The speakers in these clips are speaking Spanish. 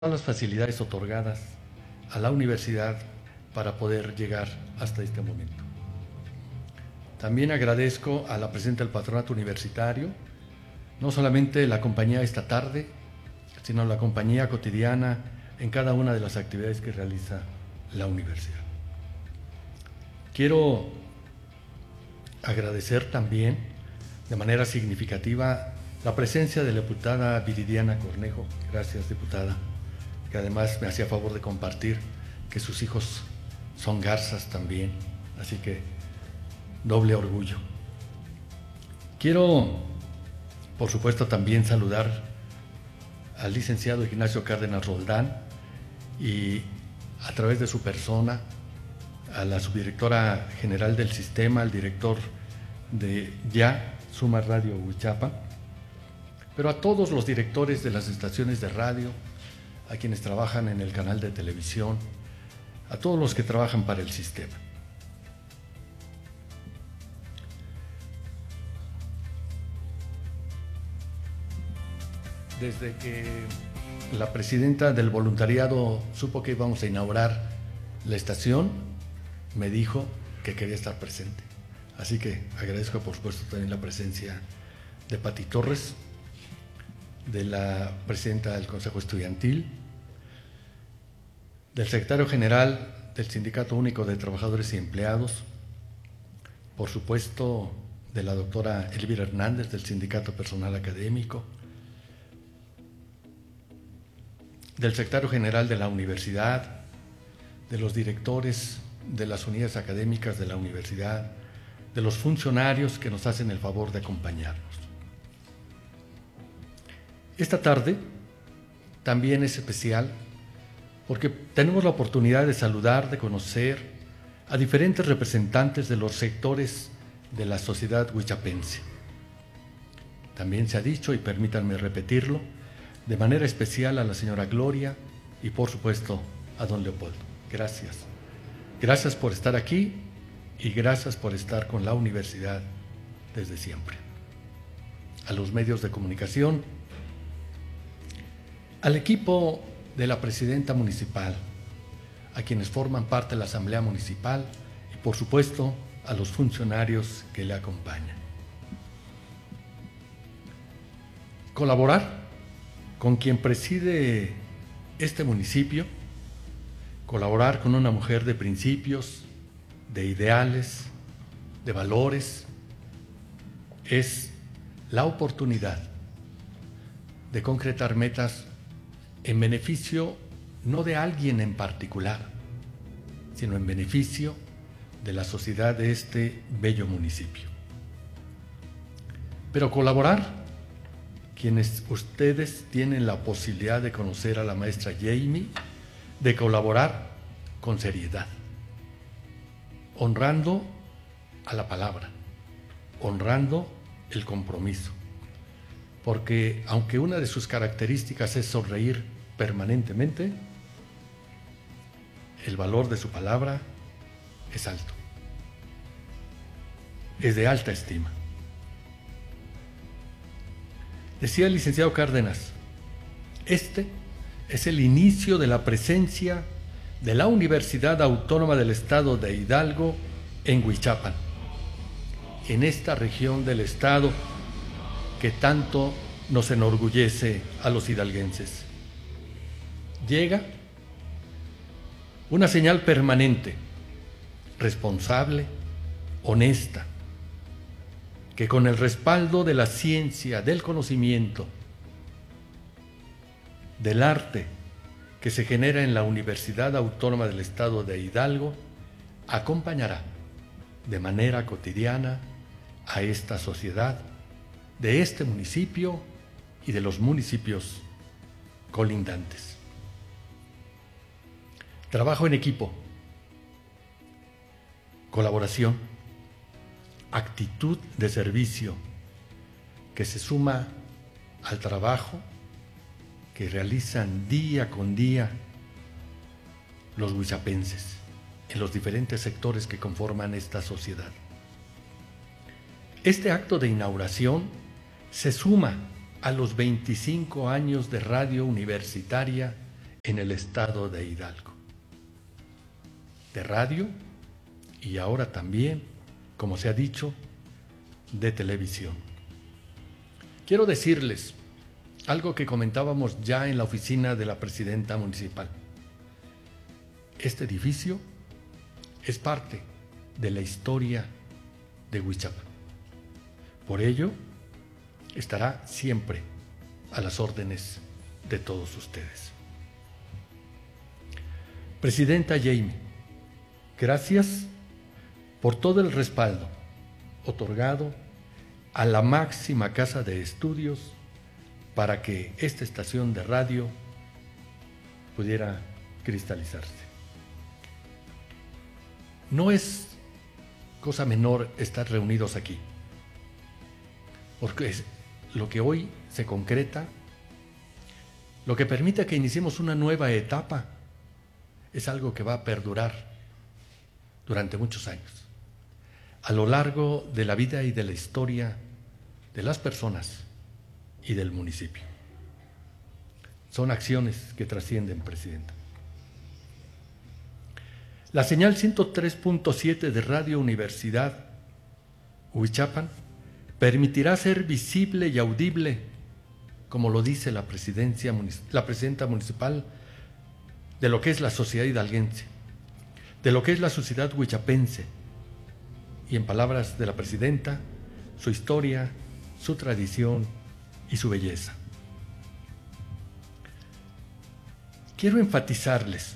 todas las facilidades otorgadas a la universidad para poder llegar hasta este momento. También agradezco a la presidenta del Patronato Universitario, no solamente la compañía esta tarde, sino la compañía cotidiana en cada una de las actividades que realiza la universidad. Quiero agradecer también de manera significativa la presencia de la diputada Viridiana Cornejo. Gracias, diputada, que además me hacía favor de compartir que sus hijos son garzas también, así que doble orgullo. Quiero, por supuesto, también saludar al licenciado Ignacio Cárdenas Roldán y a través de su persona a la subdirectora general del sistema, al director de Ya Suma Radio Huichapan, pero a todos los directores de las estaciones de radio, a quienes trabajan en el canal de televisión, a todos los que trabajan para el sistema. Desde que la presidenta del voluntariado supo que íbamos a inaugurar la estación, me dijo que quería estar presente. Así que agradezco, por supuesto, también la presencia de Pati Torres, de la presidenta del Consejo Estudiantil, del secretario general del Sindicato Único de Trabajadores y Empleados, por supuesto, de la doctora Elvira Hernández, del Sindicato Personal Académico, del secretario general de la universidad, de los directores de las unidades académicas de la universidad, de los funcionarios que nos hacen el favor de acompañarnos. Esta tarde también es especial porque tenemos la oportunidad de saludar, de conocer a diferentes representantes de los sectores de la sociedad huichapense. También se ha dicho, y permítanme repetirlo, de manera especial a la señora Gloria y por supuesto a don Leopoldo. Gracias. Gracias por estar aquí y gracias por estar con la universidad desde siempre. A los medios de comunicación, al equipo de la presidenta municipal, a quienes forman parte de la Asamblea Municipal y por supuesto a los funcionarios que le acompañan. Colaborar con quien preside este municipio, colaborar con una mujer de principios, de ideales, de valores, es la oportunidad de concretar metas en beneficio no de alguien en particular, sino en beneficio de la sociedad de este bello municipio. Pero colaborar, quienes ustedes tienen la posibilidad de conocer a la maestra Jamie, de colaborar con seriedad, honrando a la palabra, honrando el compromiso, porque aunque una de sus características es sonreír permanentemente, el valor de su palabra es alto, es de alta estima. Decía el licenciado Cárdenas, este es el inicio de la presencia de la Universidad Autónoma del Estado de Hidalgo en Huichapan, en esta región del estado que tanto nos enorgullece a los hidalguenses. Llega una señal permanente, responsable, honesta, que con el respaldo de la ciencia, del conocimiento, del arte que se genera en la Universidad Autónoma del Estado de Hidalgo, acompañará de manera cotidiana a esta sociedad de este municipio y de los municipios colindantes. Trabajo en equipo, colaboración, actitud de servicio que se suma al trabajo que realizan día con día los huichapenses en los diferentes sectores que conforman esta sociedad. Este acto de inauguración se suma a los 25 años de radio universitaria en el estado de Hidalgo, de radio y ahora también, como se ha dicho, de televisión. Quiero decirles algo que comentábamos ya en la oficina de la presidenta municipal. Este edificio es parte de la historia de Huichapan. Por ello, estará siempre a las órdenes de todos ustedes. Presidenta Jaime, gracias por todo el respaldo otorgado a la máxima casa de estudios para que esta estación de radio pudiera cristalizarse. No es cosa menor estar reunidos aquí, porque es lo que hoy se concreta, lo que permite que iniciemos una nueva etapa, es algo que va a perdurar durante muchos años, a lo largo de la vida y de la historia de las personas y del municipio. Son acciones que trascienden, Presidenta. La señal 103.7 de Radio Universidad Huichapan permitirá ser visible y audible, como lo dice la presidenta municipal, de lo que es la sociedad hidalguense, de lo que es la sociedad huichapense, y en palabras de la presidenta, su historia, su tradición y su belleza. Quiero enfatizarles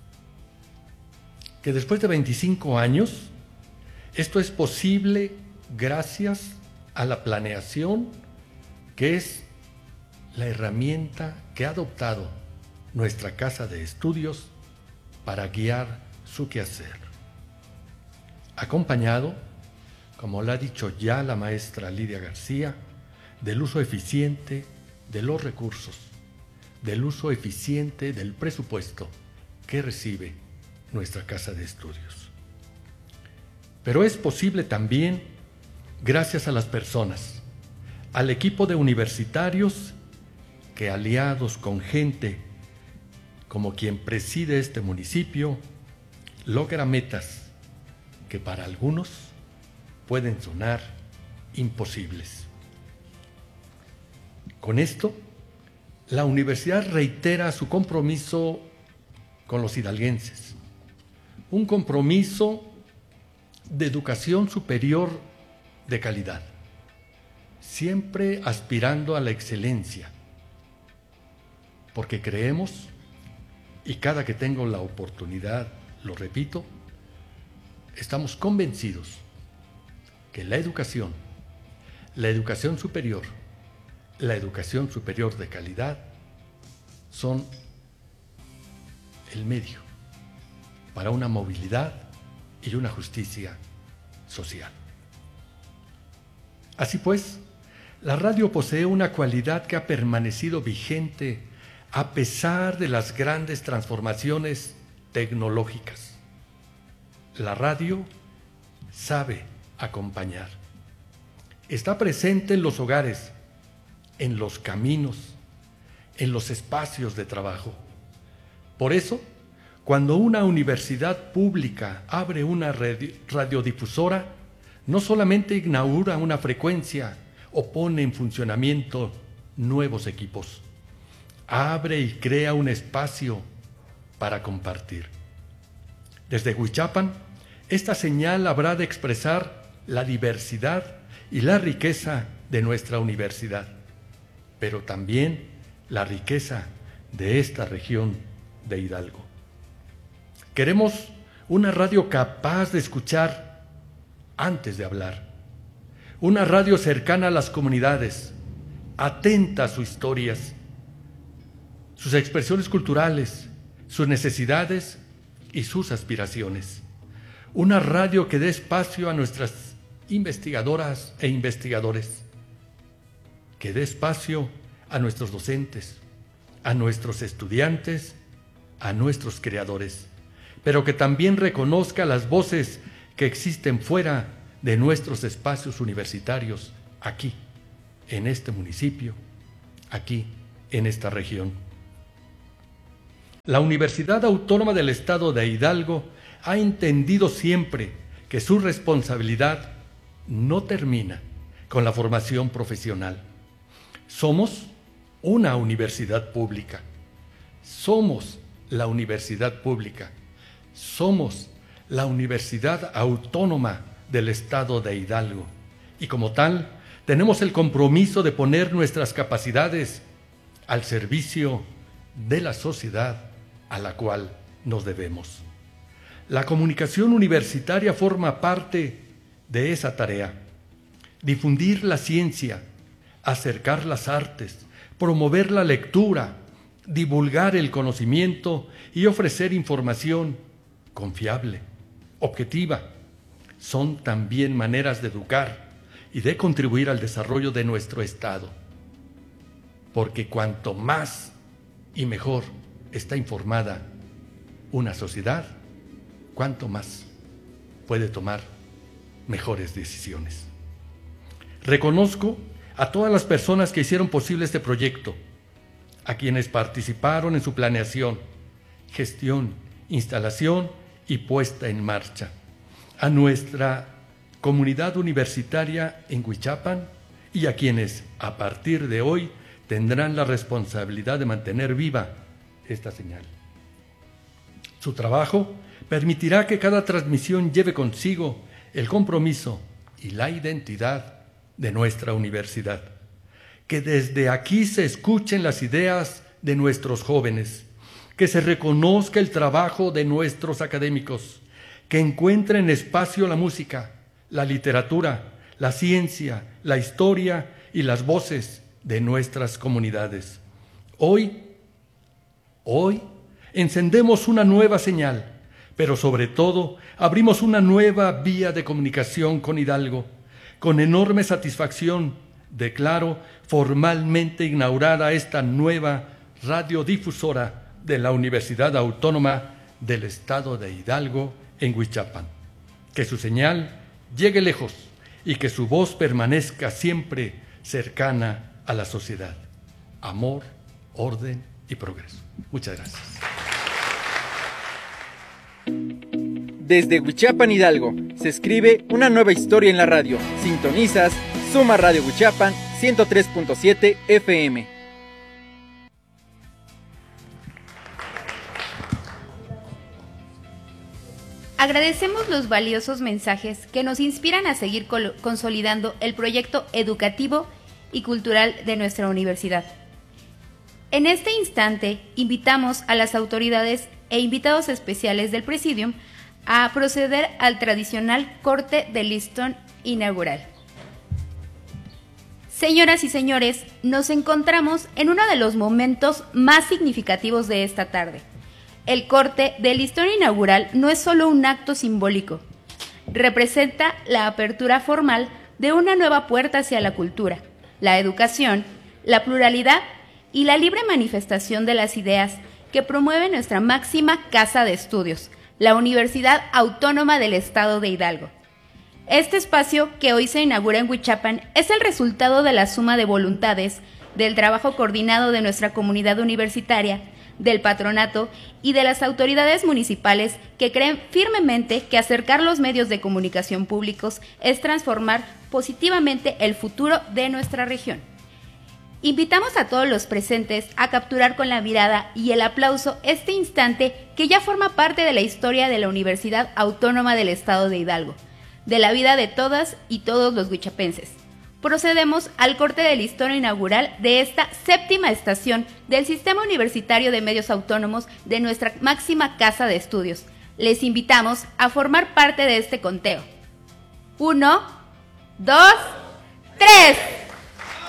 que después de 25 años, esto es posible gracias a la planeación, que es la herramienta que ha adoptado nuestra casa de estudios para guiar su quehacer. Acompañado, como lo ha dicho ya la maestra Lidia García, del uso eficiente de los recursos, del uso eficiente del presupuesto que recibe nuestra casa de estudios. Pero es posible también gracias a las personas, al equipo de universitarios que, aliados con gente como quien preside este municipio, logra metas que para algunos pueden sonar imposibles. Con esto, la universidad reitera su compromiso con los hidalguenses, un compromiso de educación superior de calidad, siempre aspirando a la excelencia, porque creemos, y cada que tengo la oportunidad lo repito, estamos convencidos que la educación superior, la educación superior de calidad, son el medio para una movilidad y una justicia social. Así pues, la radio posee una cualidad que ha permanecido vigente a pesar de las grandes transformaciones tecnológicas. La radio sabe acompañar. Está presente en los hogares, en los caminos, en los espacios de trabajo. Por eso, cuando una universidad pública abre una radiodifusora, no solamente inaugura una frecuencia o pone en funcionamiento nuevos equipos, abre y crea un espacio para compartir. Desde Huichapan, esta señal habrá de expresar la diversidad y la riqueza de nuestra universidad, pero también la riqueza de esta región de Hidalgo. Queremos una radio capaz de escuchar antes de hablar, una radio cercana a las comunidades, atenta a sus historias, sus expresiones culturales, sus necesidades y sus aspiraciones. Una radio que dé espacio a nuestras investigadoras e investigadores, que dé espacio a nuestros docentes, a nuestros estudiantes, a nuestros creadores, pero que también reconozca las voces que existen fuera de nuestros espacios universitarios, aquí, en este municipio, aquí, en esta región. La Universidad Autónoma del Estado de Hidalgo ha entendido siempre que su responsabilidad no termina con la formación profesional. Somos una universidad pública. Somos la universidad pública. Somos la Universidad Autónoma del Estado de Hidalgo. Y como tal, tenemos el compromiso de poner nuestras capacidades al servicio de la sociedad a la cual nos debemos. La comunicación universitaria forma parte de esa tarea. Difundir la ciencia, acercar las artes, promover la lectura, divulgar el conocimiento y ofrecer información confiable, objetiva, son también maneras de educar y de contribuir al desarrollo de nuestro Estado. Porque cuanto más y mejor está informada una sociedad, cuanto más puede tomar mejores decisiones. Reconozco a todas las personas que hicieron posible este proyecto, a quienes participaron en su planeación, gestión, instalación y puesta en marcha, a nuestra comunidad universitaria en Huichapan y a quienes a partir de hoy tendrán la responsabilidad de mantener viva esta señal. Su trabajo permitirá que cada transmisión lleve consigo el compromiso y la identidad de nuestra universidad. Que desde aquí se escuchen las ideas de nuestros jóvenes, que se reconozca el trabajo de nuestros académicos, que encuentren espacio la música, la literatura, la ciencia, la historia y las voces de nuestras comunidades. Hoy encendemos una nueva señal, pero sobre todo abrimos una nueva vía de comunicación con Hidalgo. Con enorme satisfacción declaro formalmente inaugurada esta nueva radiodifusora de la Universidad Autónoma del Estado de Hidalgo en Huichapan. Que su señal llegue lejos y que su voz permanezca siempre cercana a la sociedad. Amor, orden y progreso. Muchas gracias. Desde Huichapan, Hidalgo, se escribe una nueva historia en la radio. Sintonizas Suma Radio Huichapan 103.7 FM. Agradecemos los valiosos mensajes que nos inspiran a seguir consolidando el proyecto educativo y cultural de nuestra universidad. En este instante, invitamos a las autoridades e invitados especiales del Presidium a proceder al tradicional corte de listón inaugural. Señoras y señores, nos encontramos en uno de los momentos más significativos de esta tarde. El corte del listón inaugural no es solo un acto simbólico, representa la apertura formal de una nueva puerta hacia la cultura, la educación, la pluralidad y la libre manifestación de las ideas que promueve nuestra máxima casa de estudios, la Universidad Autónoma del Estado de Hidalgo. Este espacio que hoy se inaugura en Huichapan es el resultado de la suma de voluntades, del trabajo coordinado de nuestra comunidad universitaria, del patronato y de las autoridades municipales que creen firmemente que acercar los medios de comunicación públicos es transformar positivamente el futuro de nuestra región. Invitamos a todos los presentes a capturar con la mirada y el aplauso este instante que ya forma parte de la historia de la Universidad Autónoma del Estado de Hidalgo, de la vida de todas y todos los huichapenses. Procedemos al corte del listón inaugural de esta séptima estación del Sistema Universitario de Medios Autónomos de nuestra máxima casa de estudios. Les invitamos a formar parte de este conteo. 1, 2, 3...